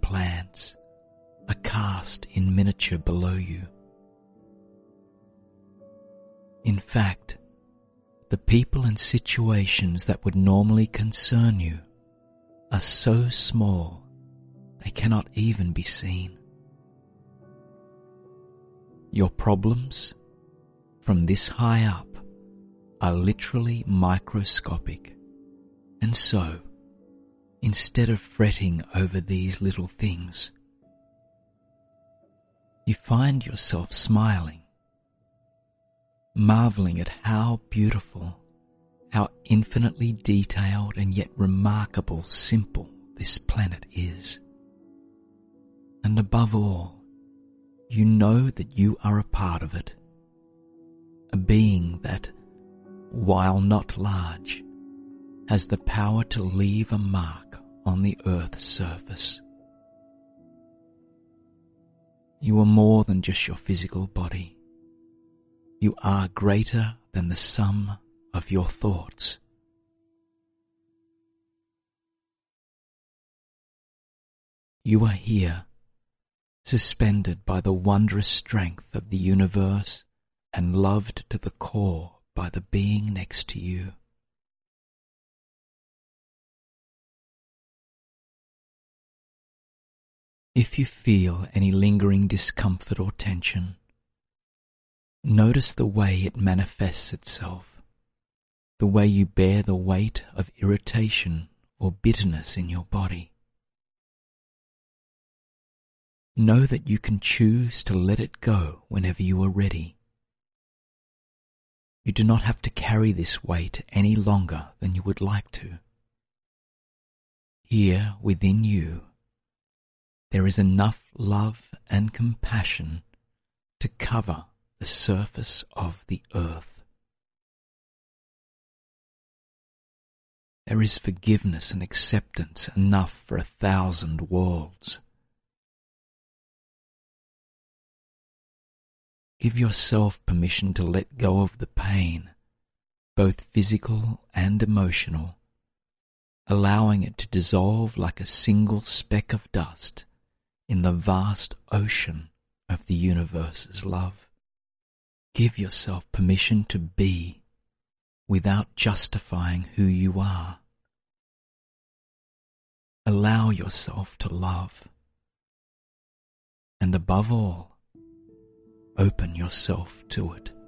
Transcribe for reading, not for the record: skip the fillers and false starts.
plants are cast in miniature below you. In fact, the people and situations that would normally concern you are so small they cannot even be seen. Your problems, from this high up, are literally microscopic, and so, instead of fretting over these little things, you find yourself smiling, marveling at how beautiful, how infinitely detailed and yet remarkable simple this planet is. And above all, you know that you are a part of it, a being that, while not large, has the power to leave a mark on the earth's surface. You are more than just your physical body. You are greater than the sum of your thoughts. You are here, suspended by the wondrous strength of the universe and loved to the core by the being next to you. If you feel any lingering discomfort or tension, notice the way it manifests itself, the way you bear the weight of irritation or bitterness in your body. Know that you can choose to let it go whenever you are ready. You do not have to carry this weight any longer than you would like to. Here within you, there is enough love and compassion to cover the surface of the earth. There is forgiveness and acceptance enough for 1,000 worlds. Give yourself permission to let go of the pain, both physical and emotional, allowing it to dissolve like a single speck of dust in the vast ocean of the universe's love. Give yourself permission to be without justifying who you are. Allow yourself to love. And above all, open yourself to it.